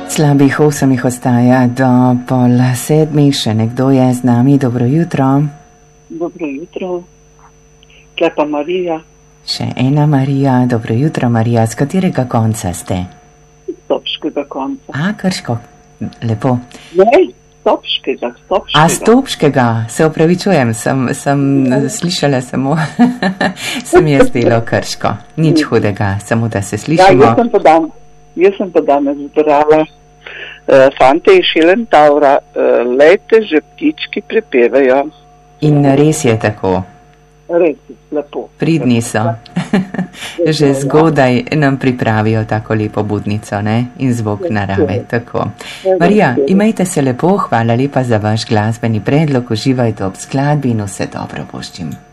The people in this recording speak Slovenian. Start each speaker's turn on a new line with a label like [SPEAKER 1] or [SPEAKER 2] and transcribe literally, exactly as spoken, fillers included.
[SPEAKER 1] Slabih osem jih ostaja do pol sedmih, še nekdo je z nami. Dobro jutro.
[SPEAKER 2] Dobro jutro. Klepa Marija.
[SPEAKER 1] Še ena Marija. Dobro jutro, Marija. Z katerega konca ste?
[SPEAKER 2] Stopškega konca.
[SPEAKER 1] A, Krško. Lepo.
[SPEAKER 2] Ne, Stopškega, Stopškega.
[SPEAKER 1] A, Stopškega. Se opravičujem, sem, sem slišala samo, sem jaz delo Krško. Nič hudega, samo da se slišimo.
[SPEAKER 2] Ja, jaz sem pa danes, jaz sem pa danes zbrala uh, fante iz Šilentaura, uh, lejte, že ptički prepevajo.
[SPEAKER 1] In res je tako.
[SPEAKER 2] Res je, lepo.
[SPEAKER 1] Pridni so. Že zgodaj nam pripravijo tako lepo budnico, ne? In zvok narave, tako. Marija, imejte se lepo, hvala lepa za vaš glasbeni predlog, uživajte ob skladbi in vse dobro voščim.